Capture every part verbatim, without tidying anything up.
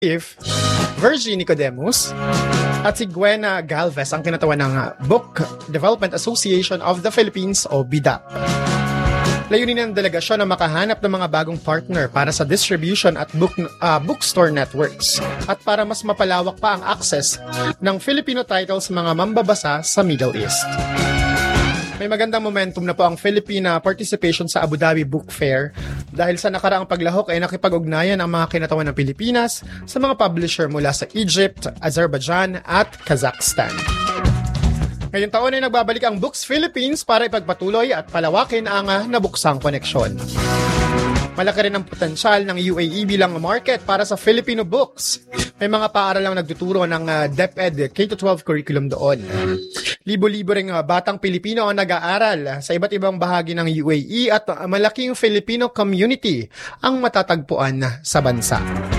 If Virgie Nicodemus at si Gwena Galvez ang kinatawan ng Book Development Association of the Philippines o B D A P. Layunin ng delegasyon na makahanap ng mga bagong partner para sa distribution at book, uh, bookstore networks at para mas mapalawak pa ang access ng Filipino titles sa mga mambabasa sa Middle East. May magandang momentum na po ang Filipina participation sa Abu Dhabi Book Fair dahil sa nakaraang paglahok ay nakipag-ugnayan ang mga kinatawan ng Pilipinas sa mga publisher mula sa Egypt, Azerbaijan at Kazakhstan. Ngayong taon ay nagbabalik ang Books Philippines para ipagpatuloy at palawakin ang uh, nabuksang koneksyon. Malaki rin ang potensyal ng U A E bilang market para sa Filipino books. May mga paaralang nagtuturo ng uh, DepEd K twelve curriculum doon. Libo-libo ring uh, batang Pilipino ang nag-aaral sa iba't ibang bahagi ng U A E at uh, malaking Filipino community ang matatagpuan sa bansa.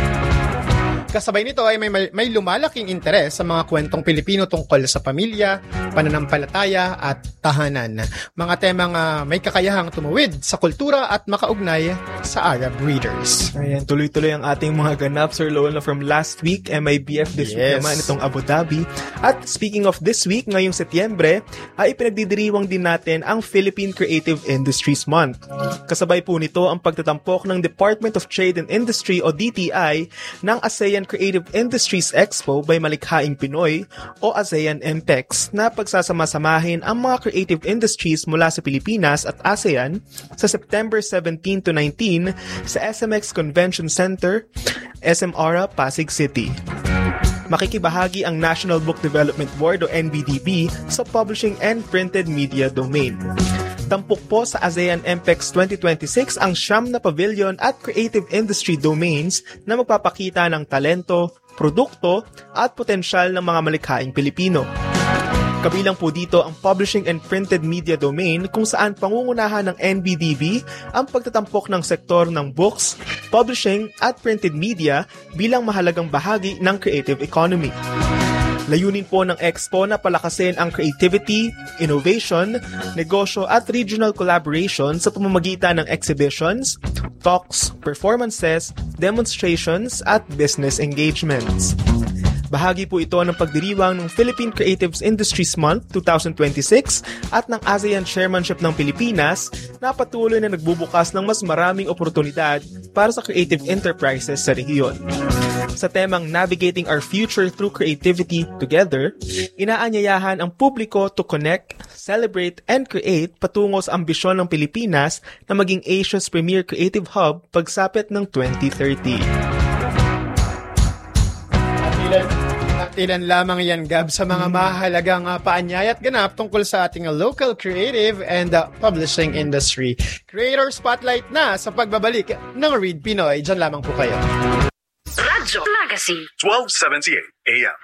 Kasabay nito ay may, may lumalaking interes sa mga kwentong Pilipino tungkol sa pamilya, pananampalataya at tahanan. Mga temang uh, may kakayahang tumuwid sa kultura at makaugnay sa Arab readers. Ayan, tuloy-tuloy ang ating mga ganap, Sir Lowell, from last week, M I B F this yes. week naman itong Abu Dhabi. At speaking of this week, ngayong Setyembre, ay ipinagdidiriwang din natin ang Philippine Creative Industries Month. Kasabay po nito ang pagtatampok ng Department of Trade and Industry o D T I ng ASEAN Creative Industries Expo by Malikhaing Pinoy o ASEAN M P E X na pagsasama-samahin ang mga creative industries mula sa Pilipinas at ASEAN sa September seventeenth to nineteenth sa S M X Convention Center, S M R A, Pasig City. Makikibahagi ang National Book Development Board o N B D B sa publishing and printed media domain. Tampok po sa ASEAN M P E X twenty twenty-six ang siyam na pavilion at creative industry domains na magpapakita ng talento, produkto at potensyal ng mga malikhaing Pilipino. Kabilang po dito ang publishing and printed media domain kung saan pangungunahan ng N B D B ang pagtatampok ng sektor ng books, publishing at printed media bilang mahalagang bahagi ng creative economy. Layunin po ng Expo na palakasin ang creativity, innovation, negosyo at regional collaboration sa pamamagitan ng exhibitions, talks, performances, demonstrations at business engagements. Bahagi po ito ng pagdiriwang ng Philippine Creative Industries Month twenty twenty-six at ng ASEAN Chairmanship ng Pilipinas na patuloy na nagbubukas ng mas maraming oportunidad para sa creative enterprises sa rehiyon. Sa temang Navigating Our Future Through Creativity Together, inaanyayahan ang publiko to connect, celebrate, and create patungo sa ambisyon ng Pilipinas na maging Asia's premier creative hub pagsapit ng twenty thirty. Ilan lamang yan, Gab, sa mga mahalagang uh, paanyaya at ganap tungkol sa ating uh, local creative and uh, publishing industry. Creator Spotlight na sa pagbabalik ng Read Pinoy. Diyan lamang po kayo. Radyo Magazine twelve seventy-eight A M.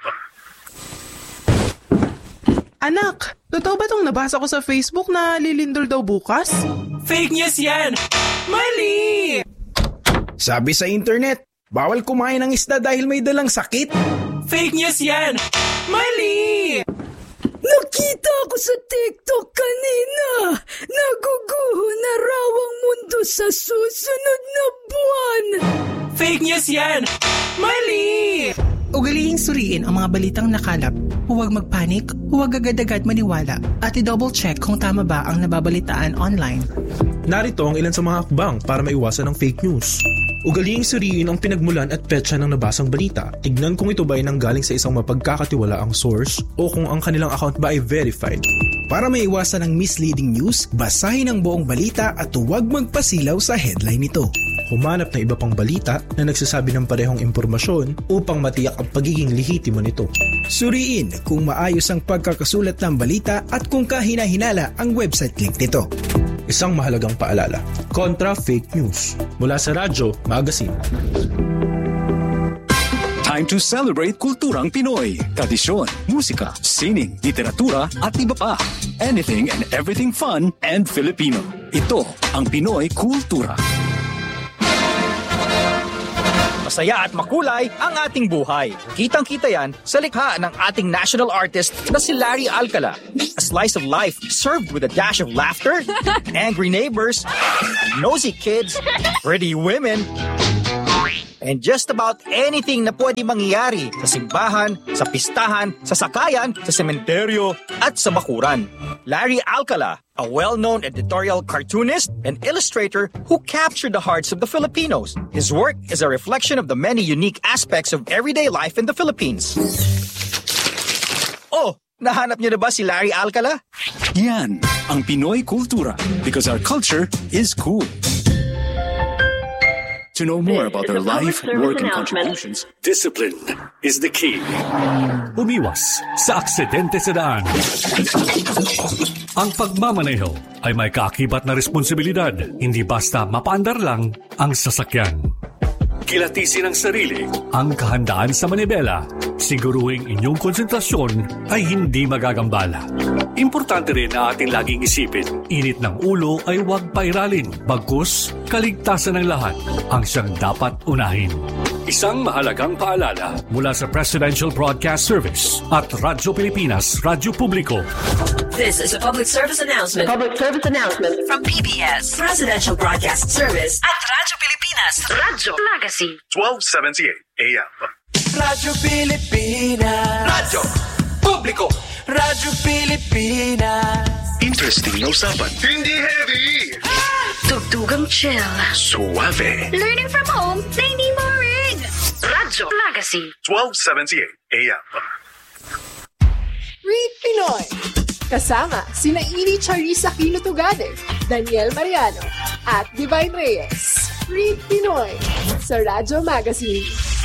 Anak, totoo ba itong nabasa ko sa Facebook na lilindol daw bukas? Fake news yan! Mali! Sabi sa internet, bawal kumain ng isda dahil may dalang sakit. Fake news yan! Mali! Nakita ko sa TikTok kanina. Naguguho na raw ang mundo sa susunod na buwan. Fake news yan! Mali! Ugalihing suriin ang mga balitang nakalap. Huwag magpanik, huwag agad-agad maniwala, at i-double check kung tama ba ang nababalitaan online. Narito ang ilan sa mga hakbang para maiwasan ang fake news. Ugalihing suriin ang pinagmulan at petsa ng nabasang balita. Tignan kung ito ba ay nanggaling sa isang mapagkakatiwalaang source o kung ang kanilang account ba ay verified. Para maiwasan ang misleading news, basahin ang buong balita at huwag magpasilaw sa headline nito. Humanap ng iba pang balita na nagsasabi ng parehong impormasyon upang matiyak ang pagiging lehitimo nito. Suriin kung maayos ang pagkakasulat ng balita at kung kahina-hinala ang website link nito. Isang mahalagang paalala, kontra fake news. Mula sa Radyo Magazine. Time to celebrate kulturang Pinoy. Tradisyon, musika, sining, literatura at iba pa. Anything and everything fun and Filipino. Ito ang Pinoy Kultura. Masaya at makulay ang ating buhay. Kitang-kita yan sa likha ng ating national artist na si Larry Alcala. A slice of life served with a dash of laughter, angry neighbors, nosy kids, pretty women, and just about anything na pwede mangyari sa simbahan, sa pistahan, sa sakayan, sa sementeryo, at sa bakuran. Larry Alcala, a well-known editorial cartoonist and illustrator who captured the hearts of the Filipinos. His work is a reflection of the many unique aspects of everyday life in the Philippines. Oh, nahanap niyo na ba si Larry Alcala? Yan ang Pinoy Kultura, because our culture is cool. To know more about their life, work, and contributions, discipline is the key. Umiwas sa aksidente sa daan. Ang pagmamaneho ay may kaakibat na responsibilidad, hindi basta mapaandar lang ang sasakyan. Kilatisin ang sarili, ang kahandaan sa manibela. Siguruhing inyong konsentrasyon ay hindi magagambala. Importante rin na ating laging isipin, init ng ulo ay huwag pairalin, bagkus kaligtasan ng lahat ang siyang dapat unahin. Isang mahalagang paalala mula sa Presidential Broadcast Service at Radyo Pilipinas, Radyo Publiko. This is a public service announcement. Public service announcement from P B S, Presidential Broadcast Service at Radyo Pilipinas, Radyo Magazine. twelve seventy-eight A M. Radyo Pilipinas. Radyo Publiko. Radyo Pilipinas. Interesting na usapan. Hindi heavy. Tugtugang chill. Suave. Learning from home na hindi boring. Radyo Magazine. twelve seventy-eight A M. Read Pinoy. Kasama sina Ini Charissa Aquino Tugade, Daniel Mariano, at Divine Reyes. Read Pinoy sa Radyo Magazine.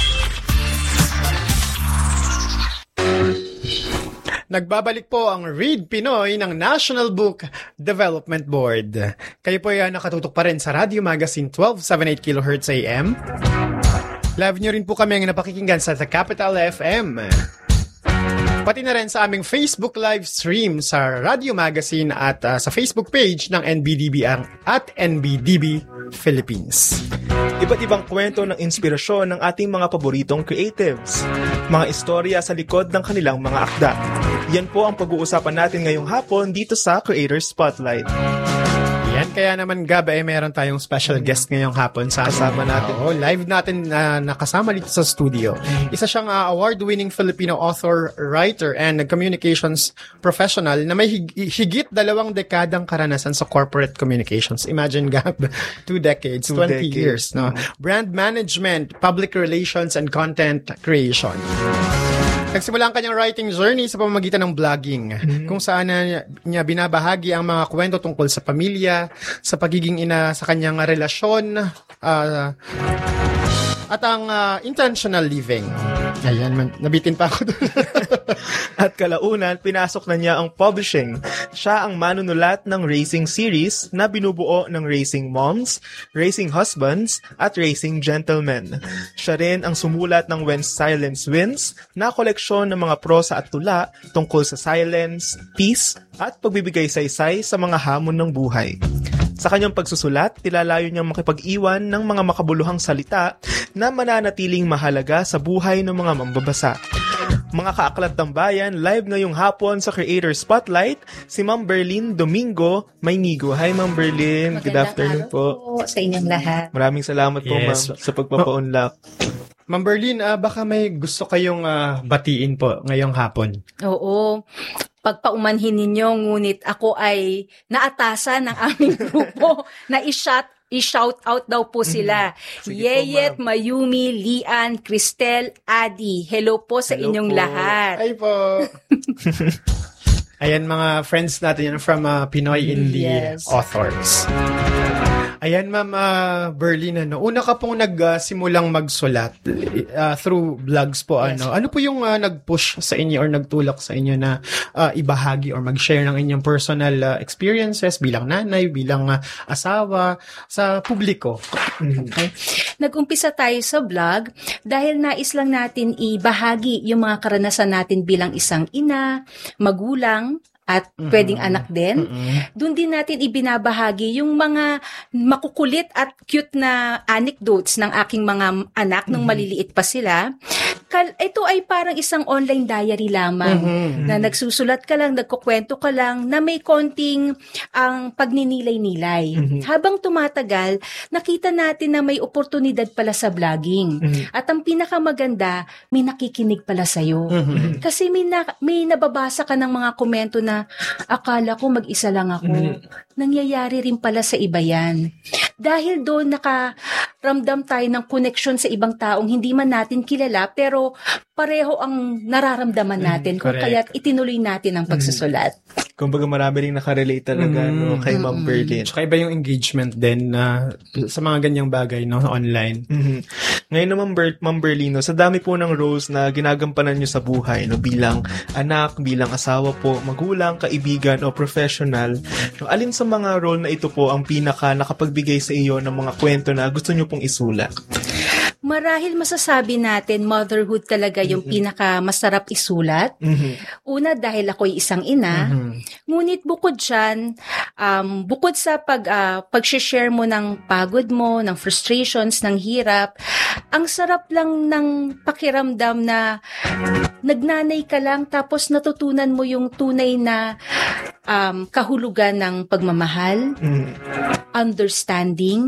Nagbabalik po ang Read Pinoy ng National Book Development Board. Kayo po ay nakatutok pa rin sa Radio Magazine twelve seventy-eight kilohertz A M. Live nyo rin po kami ang napakikinggan sa The Capital F M. Pati na rin sa aming Facebook live stream sa Radio Magazine at uh, sa Facebook page ng N B D B ang at N B D B Philippines. Iba't ibang kwento ng inspirasyon ng ating mga paboritong creatives. Mga istorya sa likod ng kanilang mga akda. Yan po ang pag-uusapan natin ngayong hapon dito sa Creator Spotlight. Yan, kaya naman Gab, eh, meron tayong special guest ngayong hapon sa kasama natin. Oh, live natin na uh, nakasama dito sa studio. Isa siyang uh, award-winning Filipino author, writer, and communications professional na may hig- higit dalawang dekadang karanasan sa corporate communications. Imagine, Gab, two decades, two twenty decades. years. No? Brand management, public relations, and content creation. Nagsimula ang kanyang writing journey sa pamamagitan ng blogging, mm-hmm. kung saan na niya binabahagi ang mga kwento tungkol sa pamilya, sa pagiging ina sa kanyang relasyon, uh, at ang uh, intentional living. Ayan, man, nabitin pa ako doon. At kalaunan, pinasok na niya ang publishing. Siya ang manunulat ng racing series na binubuo ng Racing Moms, Racing Husbands, at Racing Gentlemen. Siya rin ang sumulat ng When Silence Wins, na koleksyon ng mga prosa at tula tungkol sa silence, peace, at pagbibigay saysay sa mga hamon ng buhay. Sa kanyang pagsusulat, tilalayo niyang makipag-iwan ng mga makabuluhang salita na mananatiling mahalaga sa buhay ng mga mambabasa. Mga kaaklat ng bayan, live ngayong hapon sa Creator Spotlight, si Ma'am Berlin Domingo Maynigo. Hi Ma'am Berlin, good afternoon po. po sa inyong lahat. Maraming salamat po Yes. Ma'am sa pagpapaunlak. Ma'am Berlin, uh, baka may gusto kayong uh, batiin po ngayong hapon. Oo. Pagpaumanhin ninyo, ngunit ako ay naatasan ng aming grupo na i-shout i-shout out daw po sila. Yeyet, po, Mayumi, Lian, Cristel, Adi. Hello po sa Hello inyong po. lahat. Ay po. Ayan, mga friends natin yan from uh, Pinoy Indie yes. Authors. Ayan, Ma'am uh, Berlin, ano, una ka pong nagsimulang uh, magsulat uh, through blogs po. Yes. Ano ano po yung uh, nag-push sa inyo or nagtulak sa inyo na uh, ibahagi or mag-share ng inyong personal uh, experiences bilang nanay, bilang uh, asawa sa publiko? Okay. Nag-umpisa tayo sa blog dahil nais lang natin ibahagi yung mga karanasan natin bilang isang ina, magulang, at mm-hmm. pwedeng anak din. Mm-hmm. Doon din natin ibinabahagi yung mga makukulit at cute na anecdotes ng aking mga anak nung mm-hmm. maliliit pa sila. kal- ito ay parang isang online diary lamang Mhm. na nagsusulat ka lang, nagkukwento ka lang na may konting ang pagninilay-nilay. Mhm. Habang tumatagal, nakita natin na may oportunidad pala sa vlogging. Mhm. At ang pinakamaganda, may nakikinig pala sa'yo. Mhm. Kasi may, na- may nababasa ka ng mga komento na akala ko mag-isa lang ako. Mhm. Nangyayari rin pala sa iba yan. Dahil doon nakaramdam tayo ng connection sa ibang taong hindi man natin kilala pero pareho ang nararamdaman natin kung correct. kaya't itinuloy natin ang pagsusulat. Kumbaga marami ring nakarelate talaga Mm. no, kay Ma'am Berlin. Tsaka iba yung engagement din na sa mga ganyang bagay no online. Mhm. Ngayon naman, Ber- Ma'am Berlino, sa dami po ng roles na ginagampanan nyo sa buhay, no, bilang anak, bilang asawa po, magulang, kaibigan, o professional, no, alin sa mga role na ito po ang pinaka nakapagbigay sa iyo ng mga kwento na gusto nyo pong isulat? Marahil masasabi natin motherhood talaga yung pinaka masarap isulat. Mhm. Una dahil ako'y isang ina, ngunit bukod dyan, um, bukod sa pag, uh, pag-share mo ng pagod mo, ng frustrations, ng hirap, ang sarap lang ng pakiramdam na nagnanay ka lang tapos natutunan mo yung tunay na um, kahulugan ng pagmamahal, Mhm. understanding,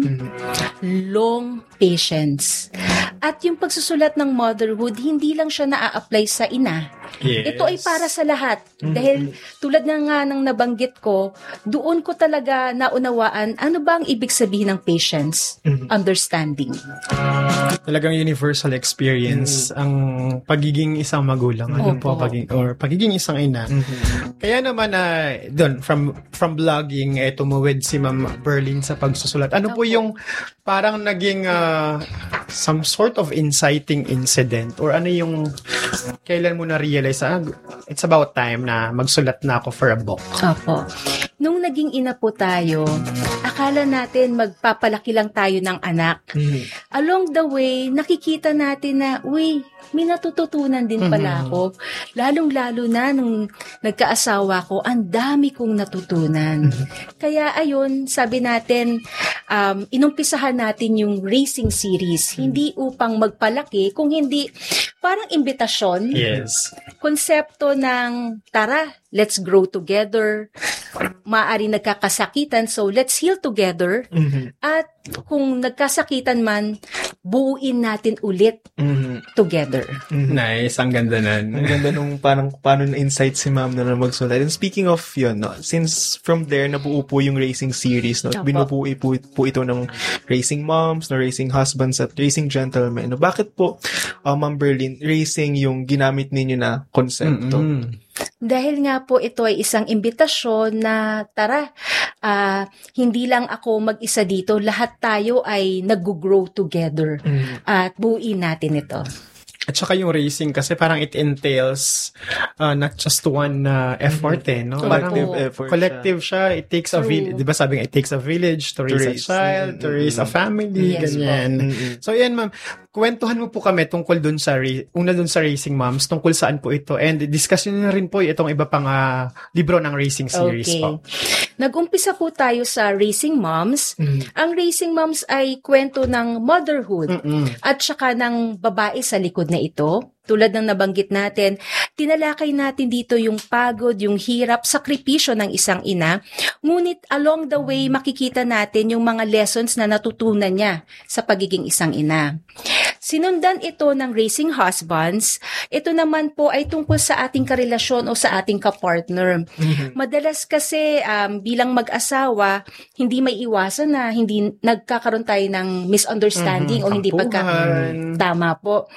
long patience. At yung pagsusulat ng motherhood, hindi lang siya naa-apply sa ina. Yes. Ito ay para sa lahat. Mhm. Dahil tulad na nga ng nabanggit ko, doon ko talaga naunawaan ano ba ang ibig sabihin ng patience, Mhm. understanding. Talagang universal experience ang pagiging isang magulang ano po Opo. pagiging or pagiging isang ina. Mhm. Kaya naman na doon from from vlogging eh tumuwid si Ma'am Berlin sa pagsusulat. Ano po yung parang naging ah, some sort of inciting incident or ano yung kailan mo na realize ah, it's about time na magsulat na ako for a book. Opo. Nung naging ina po tayo, akala natin magpapalaki lang tayo ng anak. Mhm. Along the way, nakikita natin na, uy, may natututunan din pala Mhm. ako. Lalong-lalo na nung nagkaasawa ko, ang dami kong natutunan. Kaya ayun, sabi natin, um, inumpisahan natin yung racing series. Hindi upang magpalaki, kung hindi parang imbitasyon. Yes. Konsepto ng, tara, let's grow together. Maaari nagkakasakitan, so let's heal together. Mhm. At kung nagkasakitan man, buuin natin ulit Mhm. together. Nice, ang ganda nun. Ang ganda nung parang paano na-insight si ma'am na na magsulat. And speaking of yun, no, since from there, nabuo po yung racing series, no, Opo. binubuo po, po ito ng racing moms, no, racing husbands, at racing gentlemen. No, bakit po, uh, Ma'am Berlin, racing yung ginamit ninyo na konsepto? Mm-mm. Dahil nga po ito ay isang imbitasyon na tara, ah, hindi lang ako mag-isa dito, lahat tayo ay nag-grow together Mhm. at buuin natin ito. At saka yung racing kasi parang it entails uh, not just one uh, effort eh, no? Collective Parang effort collective siya. It takes a True. village, di ba sabi nga, it takes a village to, To raise, raise. a child, to Mm-mm. raise a family, Yes, ganyan. Mm-mm. So yan ma'am, kwentuhan mo po kami tungkol dun sa, ra- una dun sa Racing Moms, tungkol saan po ito, and discussion na rin po itong iba pang uh, libro ng racing series Okay. po. Nag-umpisa po tayo sa Racing Moms. Mhm. Ang Racing Moms ay kwento ng motherhood Mm-mm. at saka ng babae sa likod na ito. Tulad ng nabanggit natin, tinalakay natin dito yung pagod, yung hirap, sakripisyo ng isang ina. Ngunit along the way, makikita natin yung mga lessons na natutunan niya sa pagiging isang ina. Sinundan ito ng Racing Husbands. Ito naman po ay tungkol sa ating karelasyon o sa ating kapartner. Madalas kasi um, bilang mag-asawa, hindi may iwasan na hindi nagkakaroon tayo ng misunderstanding Mhm, o hindi pagka... tampuhan. Tama po.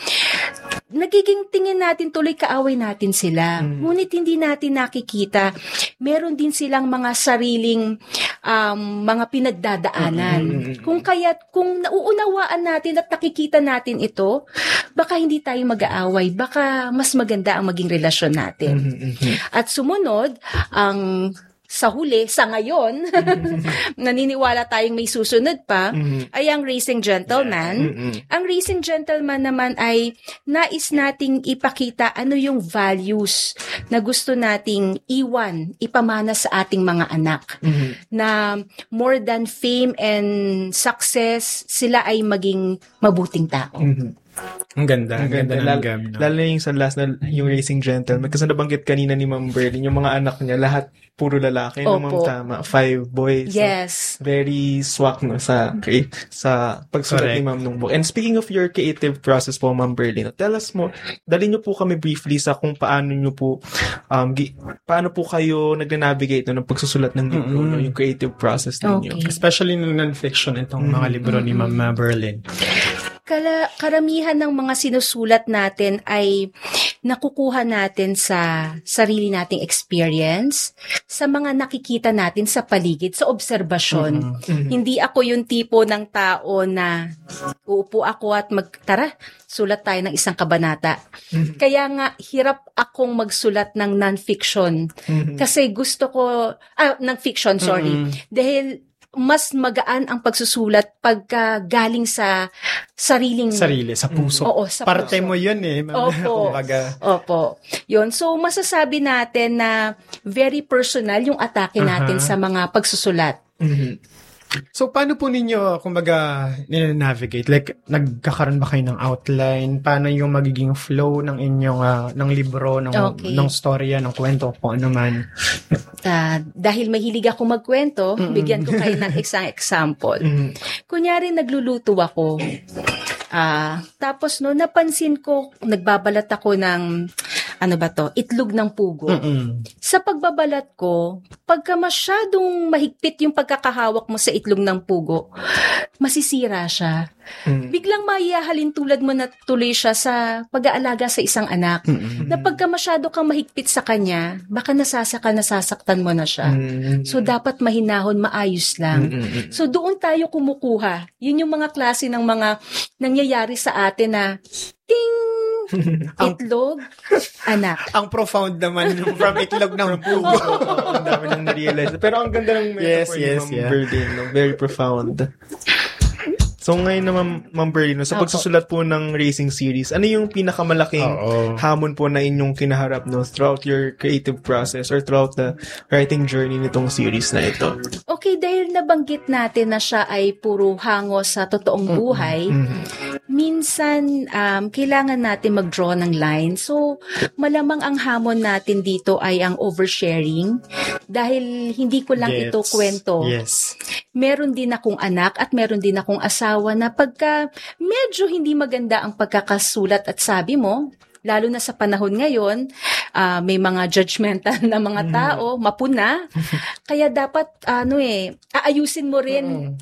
Nagiging tingin natin tuloy kaaway natin sila. Ngunit hindi natin nakikita. Meron din silang mga sariling um, mga pinagdadaanan. Kung kaya't kung nauunawaan natin at nakikita natin ito, baka hindi tayo mag-aaway. Baka mas maganda ang maging relasyon natin. At sumunod, ang sa huli, sa ngayon, naniniwala tayong may susunod pa, Mhm. ay ang Racing Gentleman. Mhm. Ang Racing Gentleman naman ay nais nating ipakita ano yung values na gusto nating iwan, ipamana sa ating mga anak. Mhm. Na more than fame and success, sila ay maging mabuting tao. Mhm. Ang ganda. Ang ganda, ganda ng lalo, gam. No? Lalo na yung sa last na yung Racing Gentleman. Kasi nabanggit kanina ni Ma'am Berlin, yung mga anak niya, lahat puro lalaki. No, Ma'am, tama. Five boys. Yes. So, very swak no, sa, sa pagsulat Correct. ni Ma'am nung book. And speaking of your creative process po, Ma'am Berlin, tell us mo, dali nyo po kami briefly sa kung paano nyo po, um, gi- paano po kayo nag-navigate no, ng pagsusulat ng libro, Mm-hmm. no, yung creative process ninyo. Okay. Especially ng non-fiction itong mm-hmm. mga libro ni Ma'am Berlin. Kala, karamihan ng mga sinusulat natin ay nakukuha natin sa sarili nating experience, sa mga nakikita natin sa paligid, sa obserbasyon. Mm-hmm. Hindi ako yung tipo ng tao na uupo ako at magtara, sulat tayo ng isang kabanata. Mm-hmm. Kaya nga, hirap akong magsulat ng non-fiction. Mm-hmm. Kasi gusto ko, ah, ng fiction, sorry. Mm-hmm. Dahil mas magaan ang pagsusulat pagka galing sa sariling... Sarili, sa puso. Oo, sa Parte puso. mo yun eh. Opo. Kumbaga. Opo. Yun. So, masasabi natin na very personal yung atake natin Uh-huh. sa mga pagsusulat. Mm-hmm. So, paano po ninyo, kumbaga, navigate? Like, nagkakaroon ba kayo ng outline? Paano yung magiging flow ng inyong, uh, ng libro, ng, Okay. ng storya, ng kwento, kung ano man? Uh, dahil mahilig ako magkwento, Mm-mm. bigyan ko kayo ng isang example. Mm-hmm. Kunyari, nagluluto ako. Ah, tapos no, napansin ko, nagbabalat ako ng, ano ba to, itlog ng pugo. Mm-mm. Sa pagbabalat ko, pagka masyadong mahigpit yung pagkakahawak mo sa itlog ng pugo, masisira siya. Mm. Biglang maiyahalin tulad mo na tuloy siya sa pag-aalaga sa isang anak. Mm-mm. Na pagka masyado kang mahigpit sa kanya, baka nasasaka, nasasaktan mo na siya. Mm-mm. So, dapat mahinahon, maayos lang. Mm-mm. So, doon tayo kumukuha. Yun yung mga klase ng mga nangyayari sa atin na ting! Itlog, anak. Ang profound naman yung from itlog ng pugo. Ang dami nang na-realize. Pero ang ganda ng Yes, metaphor yes, ni Ma'am yeah. Berlin. No? Very profound. So ngayon na Ma'am, Ma'am Berlin, no, sa Opo. pagsusulat po ng racing series, ano yung pinakamalaking Oo. hamon po na inyong kinaharap no, throughout your creative process or throughout the writing journey nitong series na ito? Okay, dahil nabanggit natin na siya ay puro hango sa totoong buhay, Mm-hmm. minsan um, kailangan natin mag-draw ng line. So, malamang ang hamon natin dito ay ang oversharing dahil hindi ko lang ito Gets. kwento. Yes. Meron din akong anak at meron din akong asawa na pagka medyo hindi maganda ang pagkakasulat at sabi mo, lalo na sa panahon ngayon, uh, may mga judgmental na mga tao, mapuna. Kaya dapat, ano eh, aayusin mo rin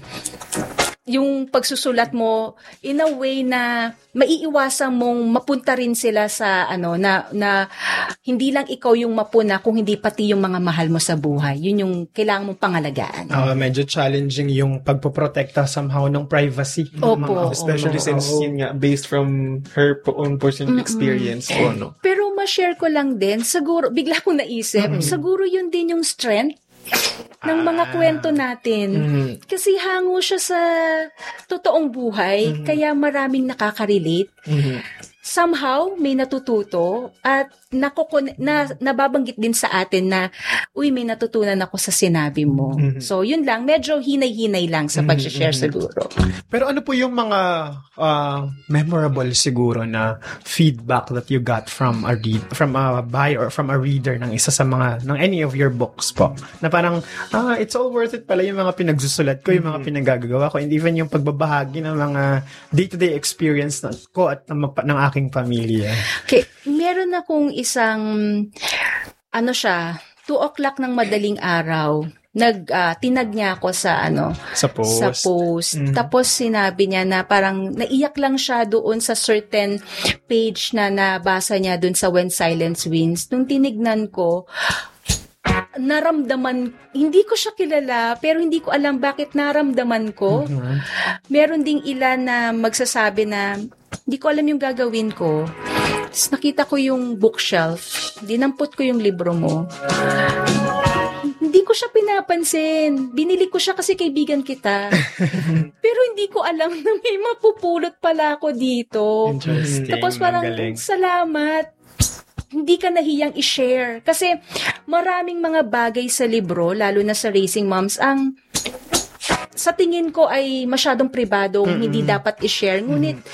yung pagsusulat mo in a way na maiiwasan mong mapunta rin sila sa ano na na hindi lang ikaw yung mapuna kung hindi pati yung mga mahal mo sa buhay. Yun yung kailangan mong pangalagaan. Uh, medyo challenging yung pagpoprotekta somehow ng privacy. ng Opo, mga- Especially Oo. since yun nga, based from her po- own personal experience po, no? Pero ma-share ko lang din, siguro, bigla ko naisip, siguro yun din yung strength ng mga kwento natin. Mm-hmm. Kasi hango siya sa totoong buhay, kaya maraming nakaka-relate. Mm-hmm. Somehow, may natututo at nakukon- na, nababanggit din sa atin na, uy, may natutunan ako sa sinabi mo. Mhm. So, yun lang. Medyo hinay-hinay lang sa pag-share siguro. Pero ano po yung mga uh, memorable siguro na feedback that you got from a read, from a buyer or from a reader ng isa sa mga ng any of your books po? Na parang ah, it's all worth it pala yung mga pinagsusulat ko, yung mga pinagagawa ko, and even yung pagbabahagi ng mga day-to-day experience na, ko at ng, ng aking pamilya. Okay, meron akong isang, ano siya, two o'clock ng madaling araw, nag, ah, tinag niya ako sa, ano, Sa post. sa post. Mhm. Tapos sinabi niya na parang naiyak lang siya doon sa certain page na nabasa niya doon sa When Silence Wins. Nung tinignan ko, naramdaman, hindi ko siya kilala, pero hindi ko alam bakit naramdaman ko. Meron ding ilan na magsasabi na, hindi ko alam yung gagawin ko. Tapos nakita ko yung bookshelf, dinampot ko yung libro mo. Hindi ko siya pinapansin. Binili ko siya kasi kaibigan kita. Pero hindi ko alam na may mapupulot pala ako dito. Interesting. Tapos parang, Ang galing. salamat. Hindi ka nahiyang i-share. Kasi maraming mga bagay sa libro, lalo na sa Racing Moms, ang sa tingin ko ay masyadong pribadong hindi dapat i-share. Ngunit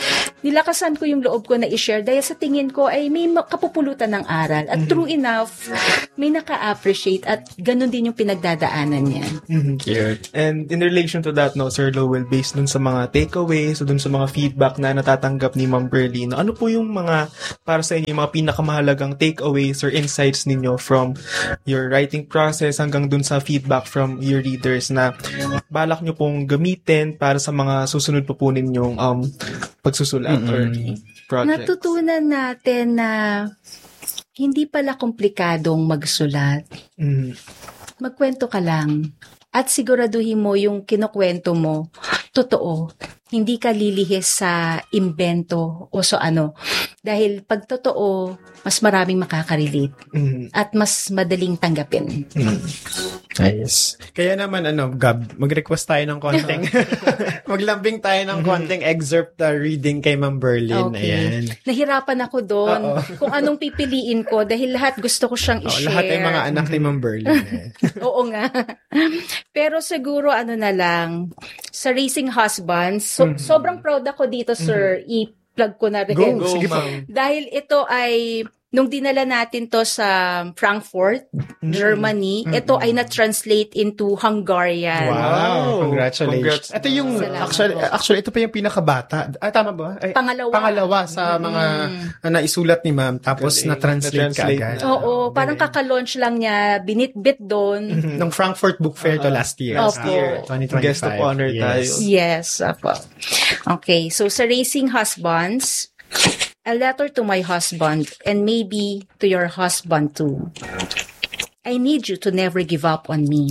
nilakasan ko yung loob ko na i-share dahil sa tingin ko ay may kapupulutan ng aral. At mm-hmm. true enough, may naka-appreciate at ganun din yung pinagdadaanan niya. Mm-hmm. Cute. And in relation to that, no, Sir Lowell, based dun sa mga takeaways, so dun sa mga feedback na natatanggap ni Ma'am Berlin, ano po yung mga, para sa inyo, yung mga pinakamahalagang takeaways or insights ninyo from your writing process hanggang dun sa feedback from your readers na balak nyo pong gamitin para sa mga susunod po po ninyong um, pagsusulat mm-hmm. or projects? Natutunan natin na hindi pala komplikadong magsulat. Mm-hmm. Magkwento ka lang at siguraduhin mo yung kinukwento mo totoo. Hindi ka lilihis sa imbento o so ano. Dahil pag totoo, mas maraming makakarelate mm-hmm. at mas madaling tanggapin. Mm-hmm. Ayos. Kaya naman, ano, Gab, mag-request tayo ng konting, maglambing tayo ng konting excerpt uh, reading kay Ma'am Berlin. Okay. Ayan. Nahirapan ako doon Uh-oh. kung anong pipiliin ko dahil lahat gusto ko siyang i-share. Oh, lahat ay mga anak ni Ma'am Berlin. Eh. Oo nga. Pero siguro, ano na lang, sa Raising Husbands, so, mm-hmm. sobrang proud ako dito, sir, mm-hmm. i-plug ko na rin. Go, go, sige pa. Dahil ito ay nung dinala natin to sa Frankfurt, mm-hmm. Germany, mm-hmm. ito ay na-translate into Hungarian. Wow! Congratulations. Congrats. Ito yung, actually, actually, ito pa yung pinakabata. Ah, tama ba? Ay, pangalawa. Pangalawa sa mga mm-hmm. uh, naisulat ni Ma'am, tapos okay. na-translate ka agad. Oo, okay. Parang kaka-launch lang niya, binitbit doon. Mm-hmm. Nung Frankfurt Book Fair to last year. Last Opo. year. twenty twenty-five. Guest of honor yes. tayo. Yes, apo. Okay, so sa Raising Husbands, a letter to my husband and maybe to your husband too. I need you to never give up on me.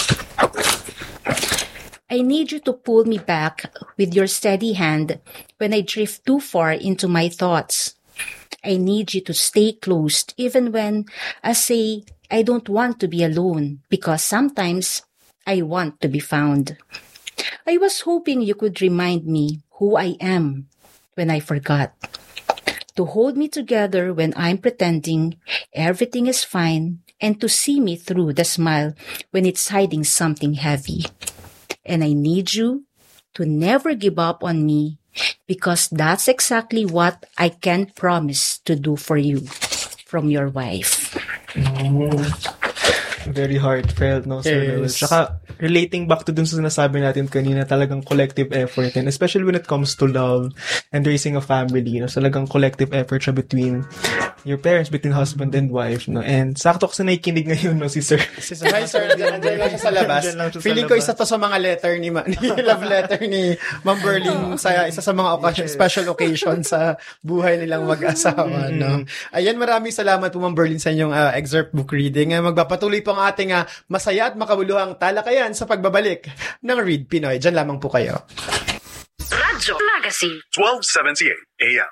I need you to pull me back with your steady hand when I drift too far into my thoughts. I need you to stay close even when I say I don't want to be alone because sometimes I want to be found. I was hoping you could remind me who I am when I forgot. To hold me together when I'm pretending everything is fine, and to see me through the smile when it's hiding something heavy. And I need you to never give up on me because that's exactly what I can promise to do for you from your wife. Oh, very heartfelt, no, Sir Lowell? Yes. Tsaka, relating back to dun sa sinasabi natin kanina, talagang collective effort, and especially when it comes to love and raising a family, no, talagang collective effort siya between your parents, between husband and wife, no. And sakto kasi nakikinig ngayon, no, si Sir. Si Sir, hi Sir, nandiyan lang siya sa labas. Siya Feeling sa labas. Ko isa to sa mga letter ni, Ma- ni love letter ni Ma'am Berlin sa isa sa mga occasion, special occasion sa buhay nilang mag-asawa, mm-hmm. no. Ayan, maraming salamat po Ma'am Berlin sa inyong uh, excerpt book reading. Uh, magpapatuloy po ang ating uh, masaya at makabuluhang talakayan sa pagbabalik ng Read Pinoy. Diyan lamang po kayo. Radyo Magazine twelve seventy-eight A M.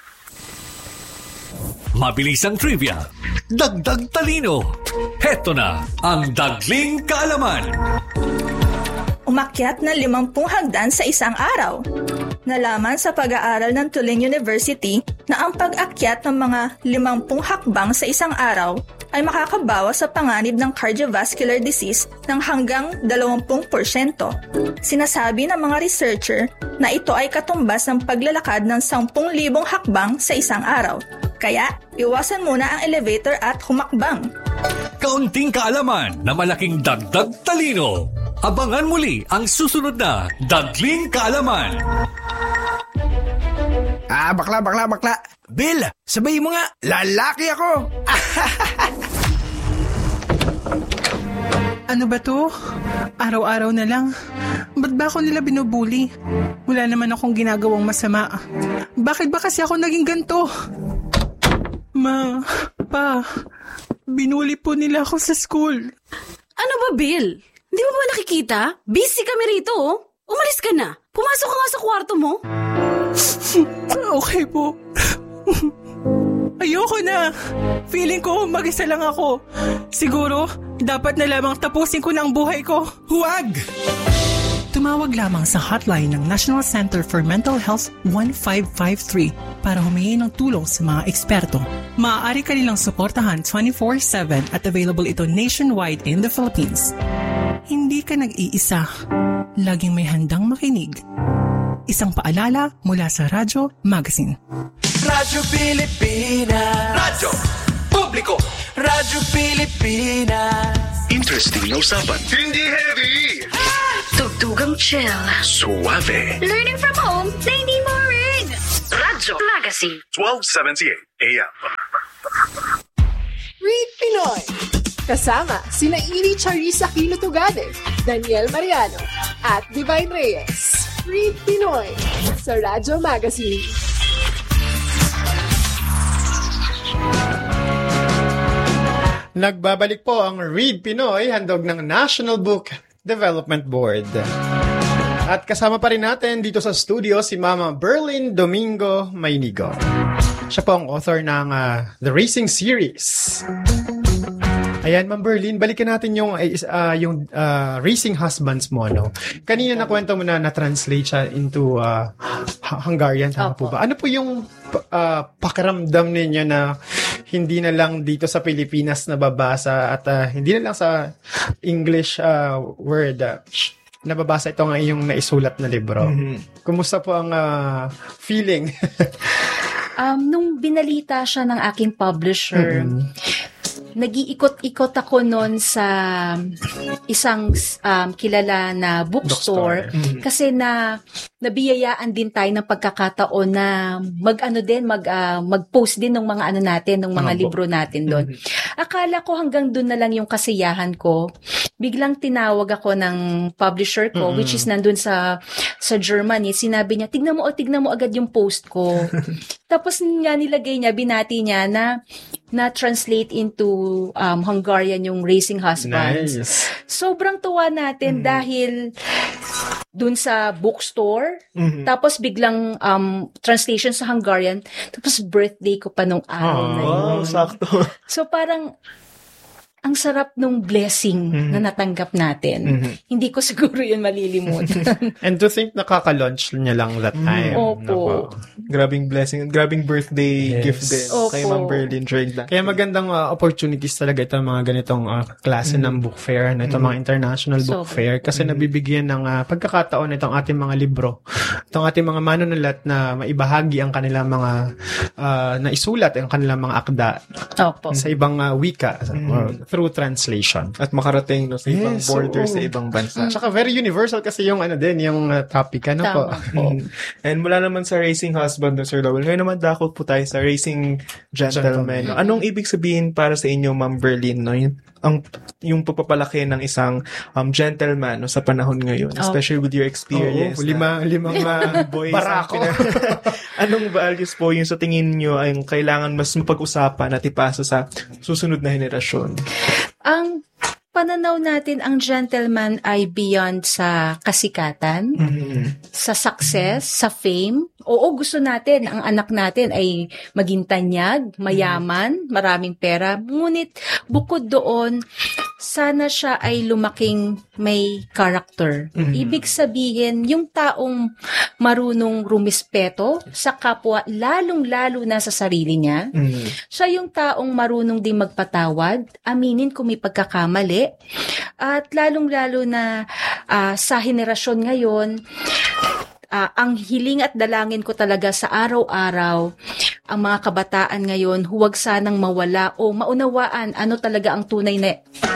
Mabilisang trivia, dagdag talino. Heto na ang Dagling Kaalaman. Umakyat na limampung hagdan sa isang araw. Nalaman sa pag-aaral ng Tulane University na ang pag-akyat ng mga limampung hakbang sa isang araw ay makakabawas sa panganib ng cardiovascular disease ng hanggang dalawampu porsyento. Sinasabi ng mga researcher na ito ay katumbas ng paglalakad ng sampung libong hakbang sa isang araw. Kaya, iwasan muna ang elevator at humakbang. Kaunting kaalaman na malaking dagdag talino. Abangan muli ang susunod na Dagling Kaalaman. Ah, bakla, bakla, bakla. Bill, sabihin mo nga, lalaki ako. Ano ba to? Araw-araw na lang. Ba't ba ako nila binubuli? Wala naman akong ginagawang masama. Bakit ba kasi ako naging ganito? Ma, pa, binuli po nila ako sa school. Ano ba, Bill? Hindi mo ba nakikita? Busy kami rito, oh. Umalis ka na. Pumasok ka nga sa kwarto mo. Okay po. Ayoko na. Feeling ko mag-isa lang ako. Siguro, dapat na lamang tapusin ko na ang buhay ko. Huwag! Tumawag lamang sa hotline ng National Center for Mental Health one five five three para humingi ng tulong sa mga eksperto. Maaari ka nilang suportahan twenty-four seven at available ito nationwide in the Philippines. Hindi ka nag-iisa. Laging may handang makinig. Isang paalala mula sa Radyo Magazine. Radyo Pilipinas. Radyo Publiko. Radyo Pilipinas. Interesting na usapan. Hindi heavy. Tugtugang chill. Suave. Learning from home na hindi boring. Radyo Magazine. twelve seventy-eight A M. Read Pinoy. Kasama sina Iri Charissa Quilotugade, Daniel Mariano, at Divine Reyes. Read Pinoy sa Radyo Magazine. Nagbabalik po ang Read Pinoy, handog ng National Book Development Board. At kasama pa rin natin dito sa studio si Mama Berlin Domingo Maynigo. Siya po ang author ng uh, The Racing Series. Ayan, Ma'am Berlin, balikan natin yung uh, yung uh, Racing Husbands mo, no? Kanina nakwento mo na na-translate siya into uh, Hungarian, tama po ba? Ano po yung uh, pakiramdam ninyo na hindi na lang dito sa Pilipinas nababasa at uh, hindi na lang sa English uh, word uh, nababasa ito nga yung naisulat na libro? Mm-hmm. Kumusta po ang uh, feeling? um, nung binalita siya ng aking publisher, mm-hmm. nag-iikot-ikot ako noon sa isang um, kilala na bookstore, bookstore. Mm-hmm. kasi na nabiyayaan din tayo ng pagkakataon na mag-ano din, mag, uh, mag-post din ng mga ano natin, ng mga oh, libro natin doon. Mm-hmm. Akala ko hanggang doon na lang yung kasiyahan ko. Biglang tinawag ako ng publisher ko, mm-hmm. which is nandun sa sa Germany. Sinabi niya, tignan mo o tignan mo agad yung post ko. Tapos nga nilagay niya, binati niya na na-translate into um, Hungarian yung Racing Husbands. Nice. Sobrang tuwa natin mm-hmm. dahil dun sa bookstore, mm-hmm. tapos biglang um, translation sa Hungarian, tapos birthday ko pa nung araw oh, na yun. Oh, sakto. So parang ang sarap nung blessing mm-hmm. na natanggap natin. Mm-hmm. Hindi ko siguro yun malilimutan. And to think nakaka-launch niya lang that time. Mm, opo. Grabing blessing. Grabing birthday yes. gift din. Opo. Kay Ma'am Berlin during that. Kaya magandang uh, opportunities talaga ito, mga ganitong uh, klase mm-hmm. ng book fair, no? Ito mm-hmm. mga international book so, fair. Kasi mm-hmm. nabibigyan ng uh, pagkakataon itong ating mga libro. Itong ating mga manunulat na maibahagi ang kanilang mga uh, naisulat, ang kanilang mga akda Opo. sa ibang uh, wika. Mm-hmm. Or, through translation. At makarating no, sa ibang yes, borders, oo. sa ibang bansa. Tsaka very universal kasi yung ano din, yung uh, topic. Ano po? And mula naman sa Racing Husband, no, Sir Lowell, ngayon naman dakot po tayo sa Racing Gentleman. No? Anong ibig sabihin para sa inyo, Ma'am Berlin, no? Yung, ang, yung pagpapalaki ng isang um, gentleman no, sa panahon ngayon, oh. especially with your experience. Oh, lima, na, limang uh, boys. Barako. Anong values po yung sa tingin nyo ay kailangan mas mapag-usapan at ipasa sa susunod na henerasyon? Ang pananaw natin, ang gentleman ay beyond sa kasikatan, mm-hmm. sa success, sa fame. Oo, gusto natin, ang anak natin ay maging tanyag, mayaman, maraming pera. Ngunit bukod doon, sana siya ay lumaking may character. Mm-hmm. Ibig sabihin, yung taong marunong rumispeto sa kapwa, lalong-lalo na sa sarili niya. Mm-hmm. Siya yung taong marunong din magpatawad, aminin kung may pagkakamali. At lalong-lalo na uh, sa henerasyon ngayon, Uh, ang hiling at dalangin ko talaga sa araw-araw, ang mga kabataan ngayon, huwag sanang mawala o maunawaan ano talaga ang tunay na,